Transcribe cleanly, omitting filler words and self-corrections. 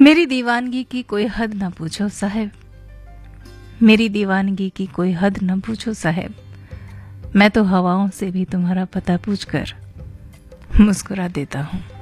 मेरी दीवानगी की कोई हद न पूछो साहब, मेरी दीवानगी की कोई हद न पूछो साहब। मैं तो हवाओं से भी तुम्हारा पता पूछकर मुस्कुरा देता हूँ।